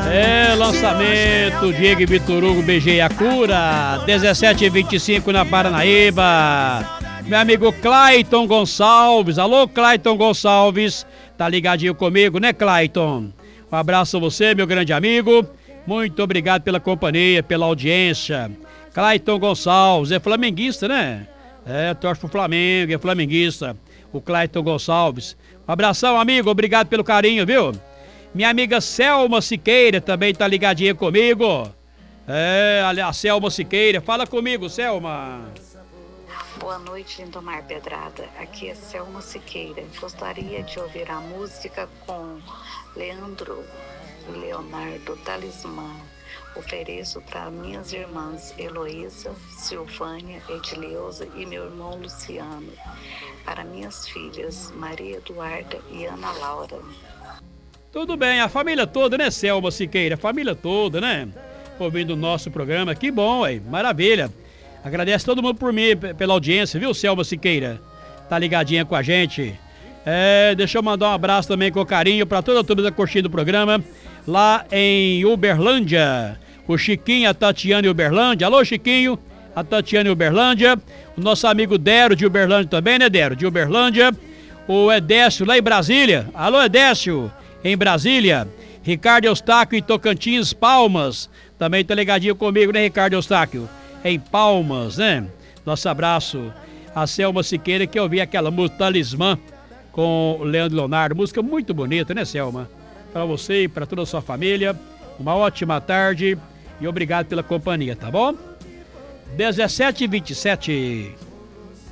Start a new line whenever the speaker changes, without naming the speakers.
É, lançamento, Diego e Vitor Hugo, BG a Cura, 17h25 na Paranaíba. Meu amigo Clayton Gonçalves, alô Clayton Gonçalves, tá ligadinho comigo, né Clayton? Um abraço a você, meu grande amigo, muito obrigado pela companhia, pela audiência. Clayton Gonçalves, é flamenguista, né? É, torce pro Flamengo, é flamenguista, o Clayton Gonçalves. Um abração, amigo, obrigado pelo carinho, viu? Minha amiga Selma Siqueira também tá ligadinha comigo. É, a Selma Siqueira, fala comigo, Selma.
Boa noite, Lindomar Pedrada. Aqui é Selma Siqueira. Gostaria de ouvir a música com Leandro e Leonardo, Talismã. Ofereço para minhas irmãs Heloísa, Silvânia, Edileuza e meu irmão Luciano. Para minhas filhas Maria Eduarda e Ana Laura.
Tudo bem, a família toda, né, Selma Siqueira? A família toda, né? Ouvindo o nosso programa, que bom, hein? Maravilha. Agradece todo mundo por mim, pela audiência, viu, Selma Siqueira? Tá ligadinha com a gente. É, deixa eu mandar um abraço também com carinho pra toda a turma da curtindo o programa, lá em Uberlândia. O Chiquinho, a Tatiana e Uberlândia. Alô, Chiquinho, a Tatiana e Uberlândia. O nosso amigo Dero de Uberlândia também, né, Dero? De Uberlândia. O Edécio lá em Brasília. Alô, Edécio, em Brasília. Ricardo Eustáquio em Tocantins, Palmas. Também tá ligadinho comigo, né, Ricardo Eustáquio? Em Palmas, né? Nosso abraço a Selma Siqueira, que eu vi aquela música Talismã com o Leandro Leonardo. Música muito bonita, né, Selma? Para você e para toda a sua família, uma ótima tarde e obrigado pela companhia, tá bom? 17h27.